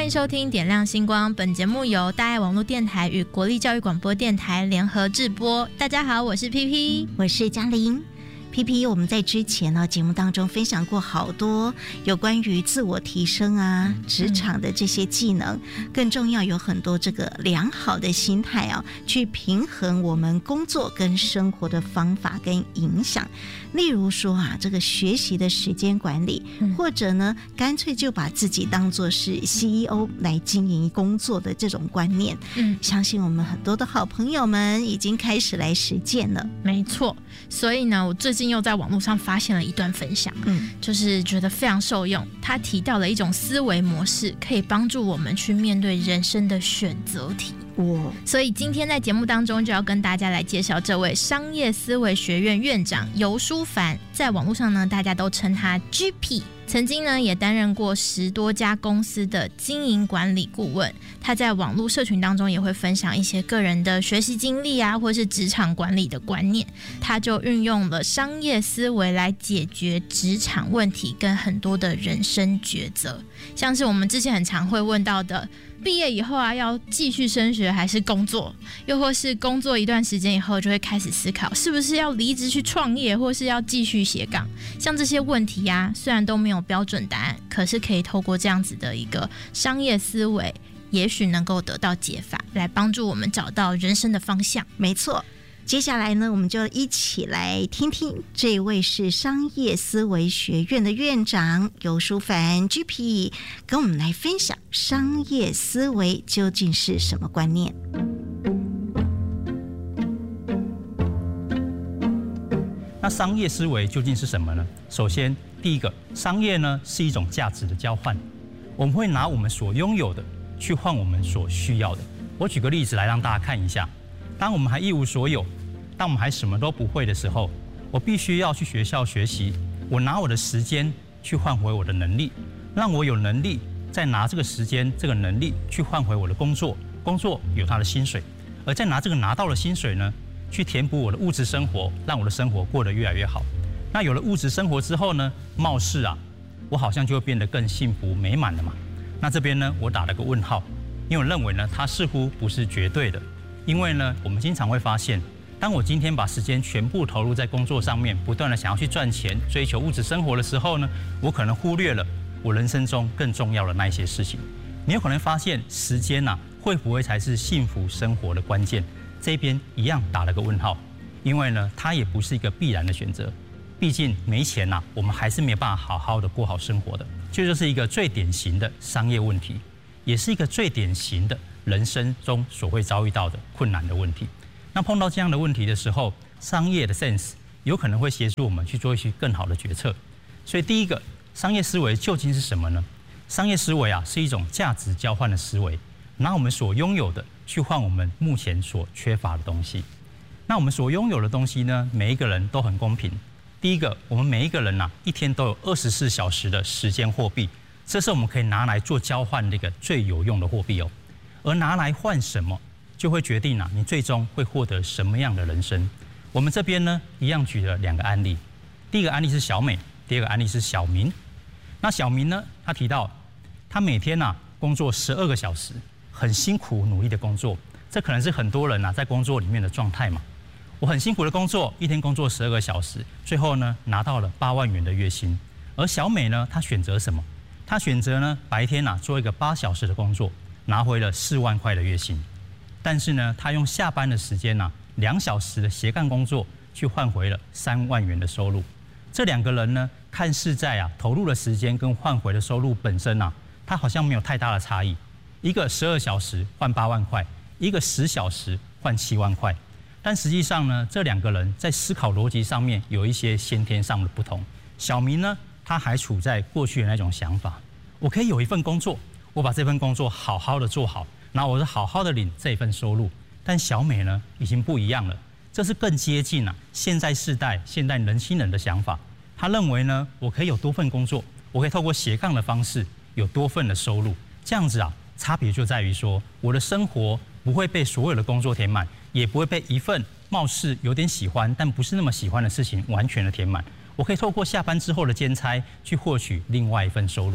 迎收听点亮星光，本节目由大爱网络电台与国立教育广播电台联合制播。大家好，我是 PP， 我是嘉玲。PP， 我们在之前呢节目当中分享过好多有关于自我提升啊、职场的这些技能，更重要有很多这个良好的心态啊，去平衡我们工作跟生活的方法跟影响。例如说啊，这个学习的时间管理，或者呢，干脆就把自己当作是 CEO 来经营工作的这种观念，相信我们很多的好朋友们已经开始来实践了。 没错，所以呢，我最近又在网络上发现了一段分享，就是觉得非常受用。他提到了一种思维模式，可以帮助我们去面对人生的选择题。所以今天在节目当中就要跟大家来介绍这位商业思维学院院长游书凡，在网络上呢，大家都称他 GP。曾经呢，也担任过10多家公司的经营管理顾问。他在网络社群当中也会分享一些个人的学习经历啊，或是职场管理的观念。他就运用了商业思维来解决职场问题跟很多的人生抉择，像是我们之前很常会问到的，毕业以后啊，要继续升学还是工作？又或是工作一段时间以后，就会开始思考，是不是要离职去创业，或是要继续斜杠？像这些问题啊，虽然都没有标准答案，可是可以透过这样子的一个商业思维，也许能够得到解法，来帮助我们找到人生的方向。 没错。接下来呢，我们就一起来听听这位是商业思维学院的院长游书凡 GP 跟我们来分享商业思维究竟是什么观念。 那商业思维究竟是什么呢？首先，第一个，商业呢是一种价值的交换，我们会拿我们所拥有的去换我们所需要的。我举个例子来让大家看一下。当我们还一无所有，当我们还什么都不会的时候，我必须要去学校学习，我拿我的时间去换回我的能力，让我有能力再拿这个时间、这个能力去换回我的工作，工作有它的薪水，而再拿这个拿到的薪水呢，去填补我的物质生活，让我的生活过得越来越好。那有了物质生活之后呢，貌似啊，我好像就会变得更幸福美满了嘛。那这边呢，我打了个问号，因为我认为呢，它似乎不是绝对的。因为呢，我们经常会发现，当我今天把时间全部投入在工作上面，不断的想要去赚钱、追求物质生活的时候呢，我可能忽略了我人生中更重要的那一些事情。你有可能发现，时间啊，会不会才是幸福生活的关键？这边一样打了个问号，因为呢，它也不是一个必然的选择。毕竟没钱啊，我们还是没有办法好好的过好生活的。这就是一个最典型的商业问题，也是一个最典型的人生中所会遭遇到的困难的问题。那碰到这样的问题的时候，商业的 sense 有可能会协助我们去做一些更好的决策。所以第一个，商业思维究竟是什么呢？商业思维啊，是一种价值交换的思维，拿我们所拥有的去换我们目前所缺乏的东西。那我们所拥有的东西呢，每一个人都很公平。第一个，我们每一个人啊，一天都有24小时的时间货币，这是我们可以拿来做交换的一个最有用的货币哦。而拿来换什么，就会决定你最终会获得什么样的人生。我们这边呢，一样举了2个案例。第一个案例是小美，第二个案例是小明。那小明呢，他提到他每天工作12个小时，很辛苦努力的工作，这可能是很多人在工作里面的状态嘛。我很辛苦的工作，一天工作12个小时，最后呢拿到了8万元的月薪。而小美呢，她选择什么？她选择呢白天做一个8小时的工作，拿回了4万块的月薪。但是呢，她用下班的时间2小时的斜杠工作，去换回了3万元的收入。这2个人呢，看似在投入的时间跟换回的收入本身它好像没有太大的差异。一个12小时换8万块，一个10小时换7万块。但实际上呢，这2个人在思考逻辑上面有一些先天上的不同。小明呢，他还处在过去的那种想法，我可以有一份工作，我把这份工作好好的做好，然后我是好好的领这一份收入。但小美呢，已经不一样了，这是更接近现在世代、现代年轻人的想法。他认为呢，我可以有多份工作，我可以透过斜杠的方式有多份的收入，这样子差别就在于说，我的生活不会被所有的工作填满，也不会被一份貌似有点喜欢但不是那么喜欢的事情完全的填满。我可以透过下班之后的兼差去获取另外一份收入。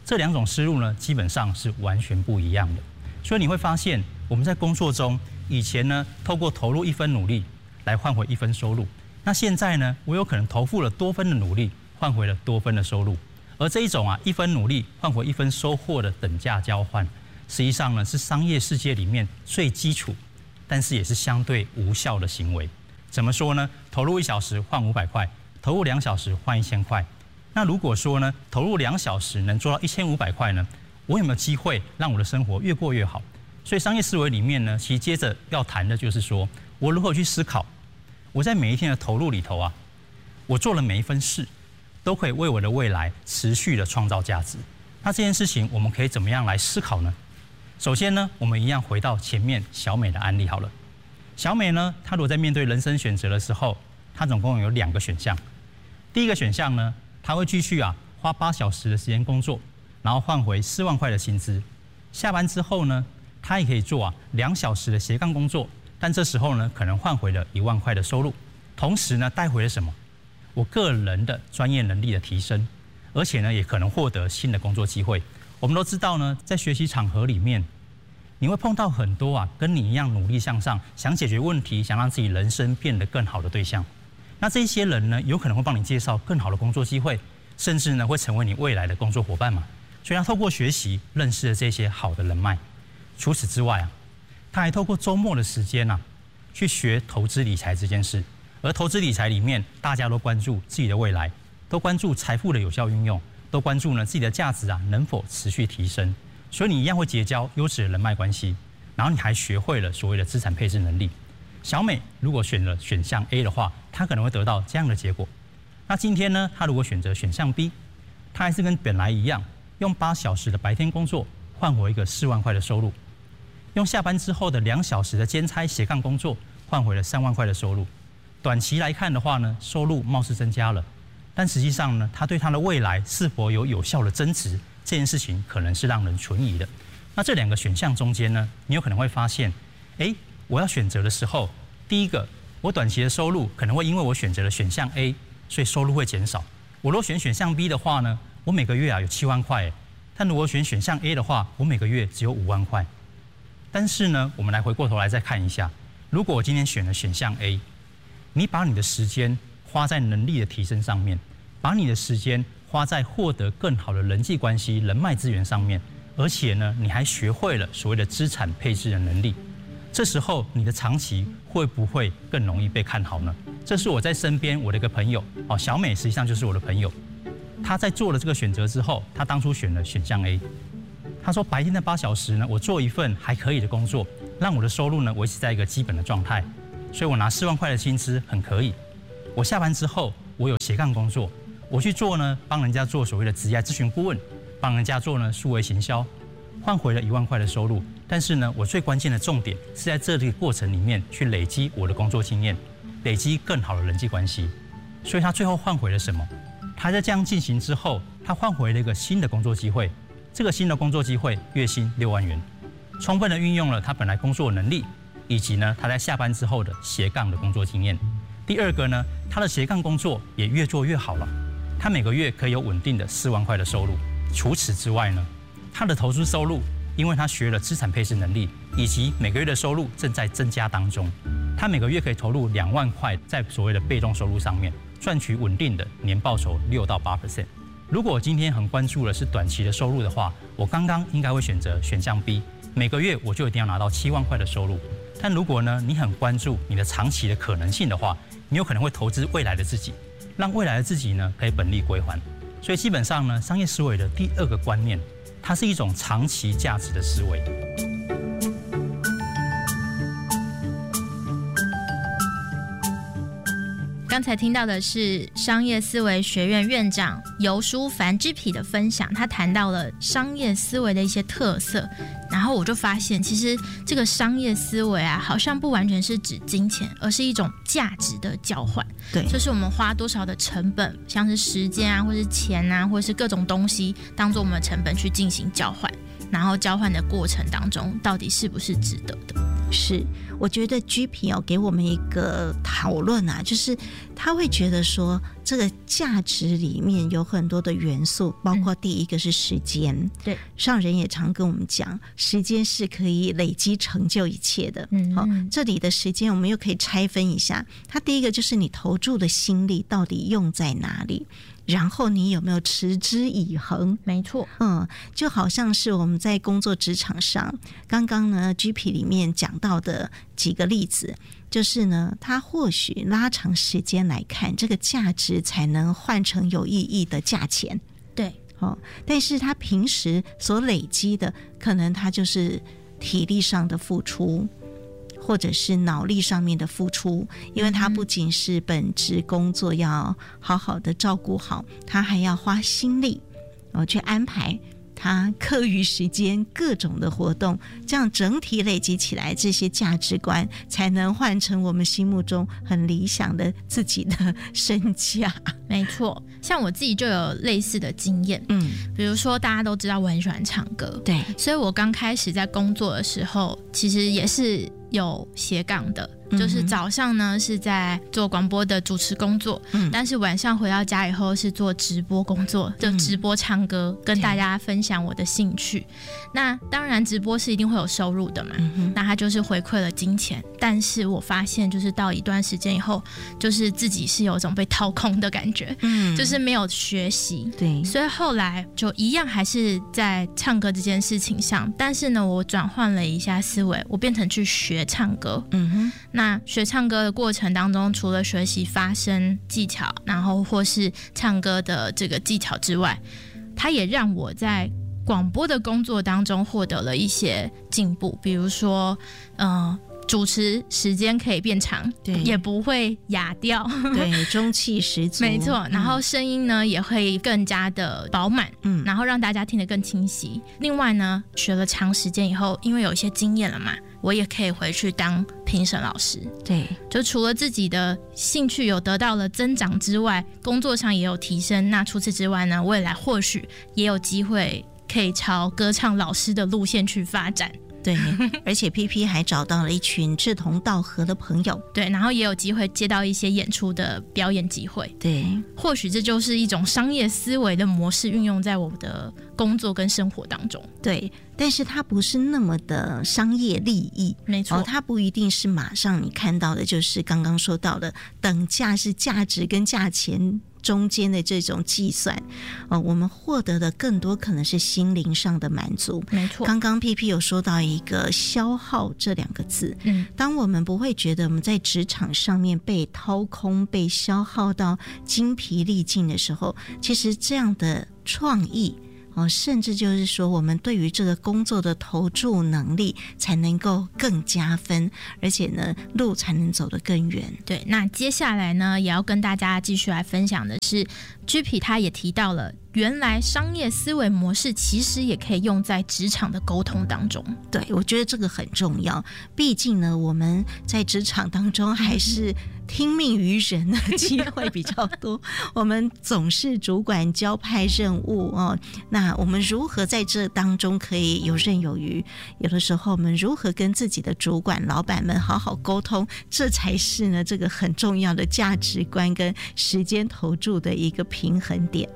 这两种思路呢，基本上是完全不一样的。所以你会发现，我们在工作中，以前呢，透过投入1分努力来换回1分收入，那现在呢，我有可能投付了多分的努力，换回了多分的收入。而这一种1分努力换回1分收获的等价交换，实际上呢，是商业世界里面最基础，但是也是相对无效的行为。怎么说呢？投入1小时换500块，投入2小时换1000块。那如果说呢，投入2小时能做到1500块呢，我有没有机会让我的生活越过越好？所以商业思维里面呢，其实接着要谈的就是说，我如何去思考，我在每一天的投入里头我做了每一分事，都可以为我的未来持续的创造价值。那这件事情我们可以怎么样来思考呢？首先呢，我们一样回到前面小美的案例好了。小美呢，她如果在面对人生选择的时候，她总共有2个选项。第一个选项呢，她会继续花8小时的时间工作，然后换回4万块的薪资。下班之后呢，她也可以做2小时的斜杠工作，但这时候呢，可能换回了1万块的收入。同时呢，带回了什么？我个人的专业能力的提升，而且呢，也可能获得新的工作机会。我们都知道呢，在学习场合里面，你会碰到很多跟你一样努力向上，想解决问题，想让自己人生变得更好的对象。那这些人呢，有可能会帮你介绍更好的工作机会，甚至呢，会成为你未来的工作伙伴嘛。所以他透过学习认识了这些好的人脉。除此之外他还透过周末的时间去学投资理财这件事。而投资理财里面，大家都关注自己的未来，都关注财富的有效运用，都关注呢自己的价值能否持续提升。所以你一样会结交优质的人脉关系，然后你还学会了所谓的资产配置能力。小美如果选了选项 A 的话，她可能会得到这样的结果。那今天呢，她如果选择选项 B， 她还是跟本来一样，用8小时的白天工作换回一个4万块的收入，用下班之后的2小时的兼差斜杠工作换回了3万块的收入。短期来看的话呢，收入貌似增加了，但实际上呢，他对他的未来是否有效的增值，这件事情可能是让人存疑的。那这2个选项中间呢，你有可能会发现，我要选择的时候，第一个，我短期的收入可能会因为我选择了选项 A， 所以收入会减少。我如果选项 B 的话呢，我每个月有7万块，但如果选项 A 的话，我每个月只有5万块。但是呢，我们来回过头来再看一下，如果我今天选了选项 A，你把你的时间花在能力的提升上面，把你的时间花在获得更好的人际关系、人脉资源上面，而且呢，你还学会了所谓的资产配置的能力。这时候，你的长期会不会更容易被看好呢？这是我在身边我的一个朋友小美，实际上就是我的朋友。她在做了这个选择之后，她当初选了选项 A。她说，白天的8小时呢，我做一份还可以的工作，让我的收入呢维持在一个基本的状态。所以我拿4万块的薪资很可以。我下班之后，我有斜杠工作，我去做呢，帮人家做所谓的职业咨询顾问，帮人家做呢数位行销，换回了1万块的收入。但是呢，我最关键的重点是在这个过程里面去累积我的工作经验，累积更好的人际关系。所以他最后换回了什么？他在这样进行之后，他换回了一个新的工作机会。这个新的工作机会月薪6万元，充分的运用了他本来工作的能力，以及呢，他在下班之后的斜杠的工作经验。第二个呢，他的斜杠工作也越做越好了，他每个月可以有稳定的4万块的收入。除此之外呢，他的投资收入，因为他学了资产配置能力，以及每个月的收入正在增加当中，他每个月可以投入2万块在所谓的被动收入上面，赚取稳定的年报酬6到8%。如果我今天很关注的是短期的收入的话，我刚刚应该会选择选项 B， 每个月我就一定要拿到7万块的收入。但如果呢，你很关注你的长期的可能性的话，你有可能会投资未来的自己，让未来的自己呢可以本利归还。所以基本上呢，商业思维的第2个观念，它是一种长期价值的思维。 刚才听到的是商业思维学院院长游淑凡 GP 的分享，他谈到了商业思维的一些特色，然后我就发现其实这个商业思维好像不完全是指金钱，而是一种价值的交换。 对， 就是我们花多少的成本，像是时间或是钱或是各种东西当做我们的成本去进行交换，然后交换的过程当中到底是不是值得的。 是，我觉得 GP 给我们一个讨论就是他会觉得说， 这个价值里面有很多的元素，包括第一个是时间。 对， 上人也常跟我们讲，时间是可以累积成就一切的。这里的时间我们又可以拆分一下，它第一个就是你投注的心力到底用在哪里，然后你有没有持之以恒？ 没错， 就好像是我们在工作职场上，刚刚呢 GP 里面讲到的几个例子，就是呢，它或许拉长时间来看，这个价值才能换成有意义的价钱。 对， 但是他平时所累积的，可能他就是体力上的付出，或者是脑力上面的付出，因为他不仅是本职工作要好好的照顾好，他还要花心力去安排他课余时间各种的活动，这样整体累积起来，这些价值观才能换成我们心目中很理想的自己的身价。 没错，像我自己就有类似的经验。比如说大家都知道我很喜欢唱歌， 对， 所以我刚开始在工作的时候，其实也是有斜杠的，就是早上呢是在做广播的主持工作，但是晚上回到家以后是做直播工作，就直播唱歌，跟大家分享我的兴趣。那当然直播是一定会有收入的嘛，那它就是回馈了金钱。但是我发现就是到一段时间以后，就是自己是有一种被掏空的感觉，就是没有学习。 对， 所以后来就一样还是在唱歌这件事情上，但是呢我转换了一下思维，我变成去学唱歌。那学唱歌的过程当中，除了学习发声技巧，然后或是唱歌的这个技巧之外，它也让我在广播的工作当中获得了一些进步，比如说主持时间可以变长，对，也不会哑掉， 对，中气十足， 没错。然后声音呢也会更加的饱满，然后让大家听得更清晰。另外呢，学了长时间以后，因为有一些经验了嘛，我也可以回去当评审老师。 对， 就除了自己的兴趣有得到了增长之外，工作上也有提升。那除此之外呢，未来或许也有机会可以朝歌唱老师的路线去发展。 对，而且 PP 还找到了一群志同道合的朋友， 对，然后也有机会接到一些演出的表演机会， 对， 或许这就是一种商业思维的模式运用在我的工作跟生活当中。 对，但是它不是那么的商业利益， 没错， 它不一定是马上你看到的，就是刚刚说到的等价是价值跟价钱中间的这种计算，我们获得的更多可能是心灵上的满足。 没错， 刚刚 PP 有说到一个消耗这两个字，当我们不会觉得我们在职场上面被掏空、被消耗到精疲力尽的时候，其实这样的创意甚至就是说我们对于这个工作的投注能力才能够更加分，而且呢路才能走得更远。 对，那接下来呢也要跟大家继续来分享的是 GP 他也提到了原来商业思维模式其实也可以用在职场的沟通当中。 对，我觉得这个很重要，毕竟呢我们在职场当中还是听命于人的机会比较多我们总是主管交派任务那我们如何在这当中可以游刃有余，有的时候我们如何跟自己的主管老板们好好沟通，这才是呢这个很重要的价值观跟时间投注的一个平衡点。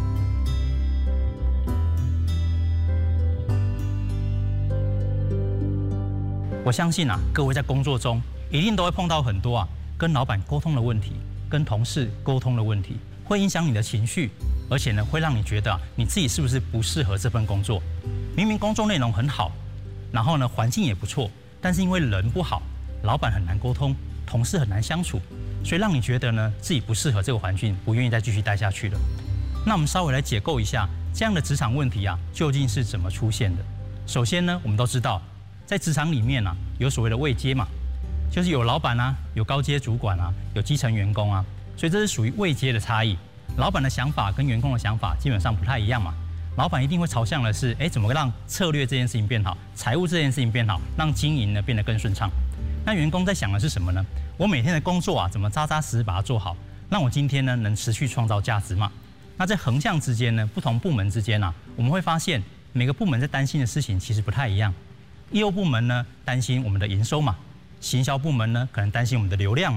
我相信各位在工作中一定都会碰到很多跟老板沟通的问题，跟同事沟通的问题，会影响你的情绪，而且呢会让你觉得你自己是不是不适合这份工作。明明工作内容很好，然后呢环境也不错，但是因为人不好，老板很难沟通，同事很难相处，所以让你觉得呢自己不适合这个环境，不愿意再继续待下去了。那我们稍微来解构一下这样的职场问题究竟是怎么出现的。首先呢，我们都知道在职场里面有所谓的位阶嘛，就是有老板有高阶主管有基层员工所以这是属于位阶的差异。老板的想法跟员工的想法基本上不太一样嘛。老板一定会朝向的是，怎么让策略这件事情变好，财务这件事情变好，让经营呢变得更顺畅。那员工在想的是什么呢？我每天的工作怎么扎扎实实把它做好，让我今天呢能持续创造价值嘛？那在横向之间呢，不同部门之间我们会发现每个部门在担心的事情其实不太一样。业务部门呢担心我们的营收嘛，行销部门呢可能担心我们的流量嘛，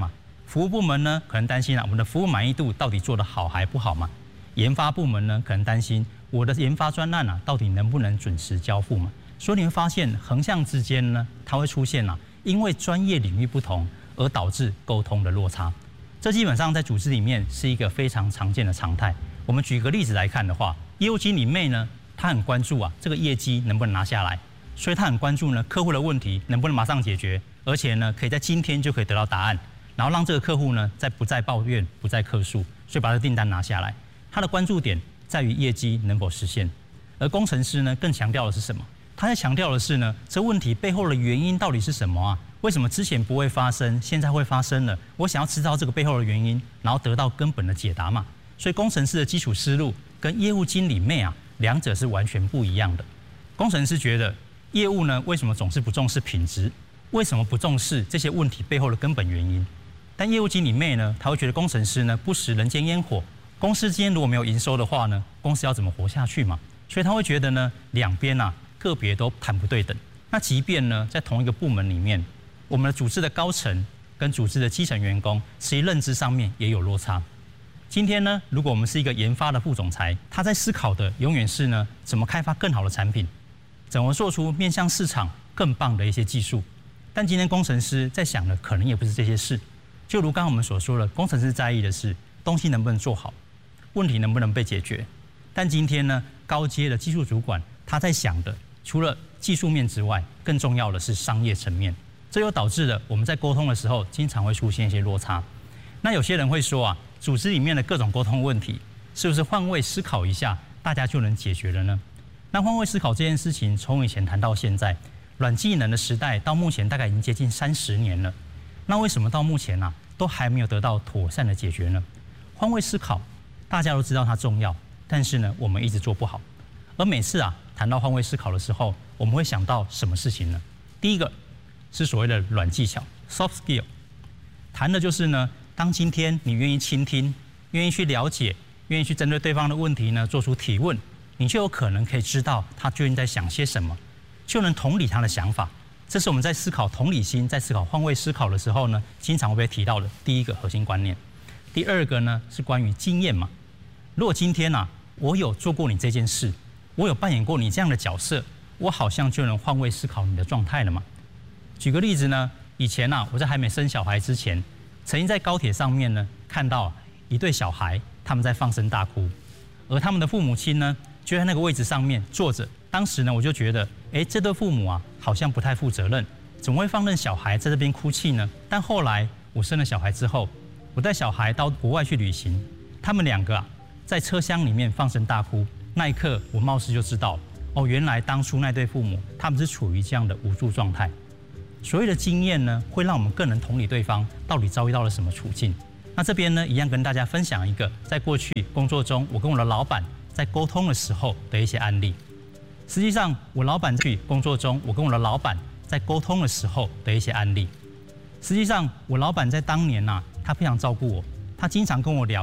服务部门呢可能担心我们的服务满意度到底做得好还不好嘛？研发部门呢可能担心我的研发专案到底能不能准时交付嘛？所以你会发现横向之间呢，它会出现因为专业领域不同而导致沟通的落差。这基本上在组织里面是一个非常常见的常态。我们举个例子来看的话，业务经理妹呢，她很关注这个业绩能不能拿下来，所以她很关注呢客户的问题能不能马上解决，而且呢可以在今天就可以得到答案，然后让这个客户呢不再抱怨，不再客诉，所以把这订单拿下来。她的关注点在于业绩能否实现，而工程师呢更强调的是什么？他在强调的是呢，这问题背后的原因到底是什么为什么之前不会发生，现在会发生了？我想要知道这个背后的原因，然后得到根本的解答嘛。所以工程师的基础思路跟业务经理妹两者是完全不一样的。工程师觉得业务呢为什么总是不重视品质？为什么不重视这些问题背后的根本原因？但业务经理妹呢，他会觉得工程师呢不食人间烟火，公司之间如果没有营收的话呢，公司要怎么活下去嘛？所以他会觉得呢，两边个别都谈不对等。那即便呢，在同一个部门里面，我们的组织的高层跟组织的基层员工，实际认知上面也有落差。今天呢，如果我们是一个研发的副总裁，他在思考的永远是呢，怎么开发更好的产品，怎么做出面向市场更棒的一些技术。但今天工程师在想的可能也不是这些事。就如刚刚我们所说的，工程师在意的是东西能不能做好，问题能不能被解决。但今天呢，高阶的技术主管他在想的，除了技术面之外，更重要的是商业层面。这又导致了我们在沟通的时候，经常会出现一些落差。那有些人会说组织里面的各种沟通问题，是不是换位思考一下，大家就能解决了呢？那换位思考这件事情，从以前谈到现在，软技能的时代到目前大概已经接近30年了。那为什么到目前都还没有得到妥善的解决呢？换位思考，大家都知道它重要，但是呢，我们一直做不好。而每次谈到换位思考的时候，我们会想到什么事情呢？第一个是所谓的软技巧 （soft skill）， 谈的就是呢，当今天你愿意倾听，愿意去了解，愿意去针对对方的问题呢做出提问，你就有可能可以知道他究竟在想些什么，就能同理他的想法。这是我们在思考同理心，在思考换位思考的时候呢，经常会被提到的第一个核心观念。第二个呢是关于经验嘛。如果今天我有做过你这件事，我有扮演过你这样的角色，我好像就能换位思考你的状态了嘛。举个例子呢，以前我在还没生小孩之前，曾经在高铁上面呢看到一对小孩，他们在放声大哭，而他们的父母亲呢就在那个位置上面坐着。当时呢我就觉得，这对父母好像不太负责任，怎么会放任小孩在这边哭泣呢？但后来我生了小孩之后，我带小孩到国外去旅行，他们两个在车厢里面放声大哭，那一刻我貌似就知道，原来当初那对父母他们是处于这样的无助状态。所谓的经验呢，会让我们更能同理对方到底遭遇到了什么处境。那这边呢，一样跟大家分享一个在过去工作中，我跟我的老板在沟通的时候的一些案例。实际上，我老板去工作中，我跟我的老板在沟通的时候的一些案例。实际上，我老板在当年他非常照顾我，他经常跟我聊